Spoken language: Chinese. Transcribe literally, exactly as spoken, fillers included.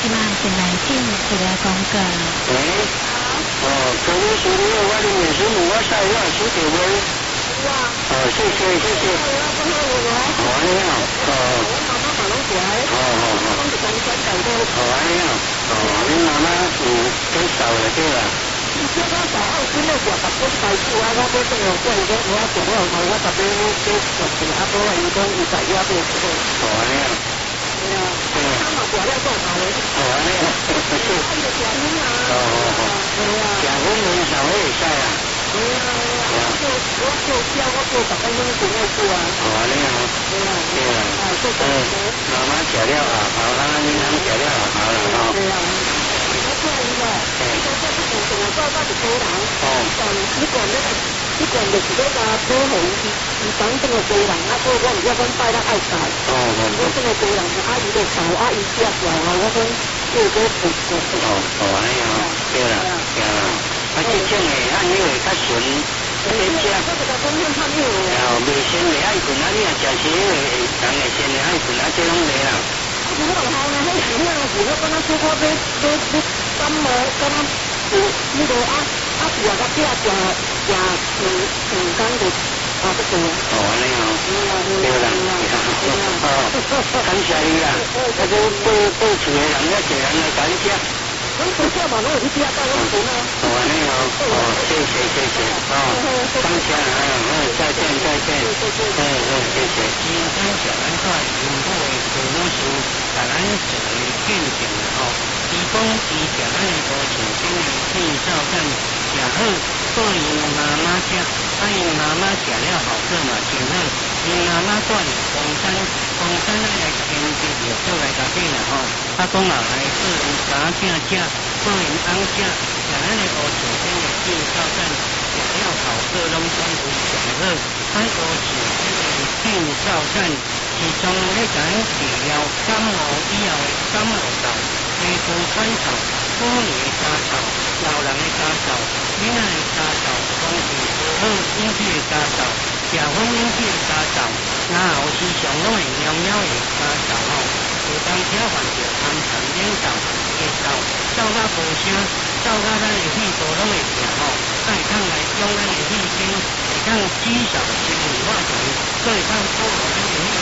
即马先来进一个广告。 喂，哦，各位兄弟，我的名字我晒了，谢谢喂。哦，谢谢谢谢。好啊，你好。哦。好好好。好啊，你好。哦，你妈妈嗯给少了对吧？你这个少二斤的话，十斤百数啊，我这个我这个我做了，我十斤给十斤啊，多了一公一百一百多。好啊，你好。对啊。对啊。他们做了多少嘞？好啊，你好。谢谢。哦哦哦。对啊。结婚你少会晒啊？对啊。我做我做家我做十分钟就要做啊。好啊，你好。对啊。对啊。啊，谢谢。妈妈吃了啊，好啊，你能吃了啊，好了哈。对啊。我做了，哎，我做不成，我做到是多人。哦。但你讲那个，你讲就是那个保护伊，伊讲这个多人，啊，所以我唔要讲拜得爱晒。哦哦。我这个多人，阿姨的手，阿姨接来，我讲做个服务。哦，好啊，你好。对啦，对啦。啊，这种的按钮会较顺，这只。这个公园较妙的。哦，未先未爱困啊，你若食些个，人会先会爱困啊，这拢袂啦。啊，不过好呢，迄时迄个时候，敢若说我要要要感冒，敢若有那个啊啊，住啊个壁食食两两工就啊不多。哦，安尼哦。对啦，哦，感谢你啦，啊，这到到厝的人要一个人来感谢。我做啥嘛？我有去吃到我钱啊！好啊，你好，哦，谢谢谢谢，哦，感谢啊，哦，再见再见，嗯嗯，谢谢。今天小咱在云埔的父母亲，把咱做个见证了吼。伊讲伊食咱的无像顶的片照干食好，做伊妈妈食，啊伊妈妈食了好做嘛真好。伊妈妈住伫凤山，凤山咱来牵制着做来甲变啦吼。啊讲啊来做因家囝食，做因翁食，食咱的无像顶的片照干食了好做，拢总非上好。啊无像顶的片照干是从咧甲咱治疗感冒以后的感冒嗽。皮肤干燥、妇女的干燥、老人的干燥、囡仔的干燥、空气不好引起的干燥、食薰引起的干燥，然后时常拢会尿尿的干燥吼，有当时啊患着寒痰冷燥、热燥、燥甲无声、燥甲咱的肺部拢会痛吼，啊会当来用咱的肺经，会当减少生理化痰，所以当保护咱的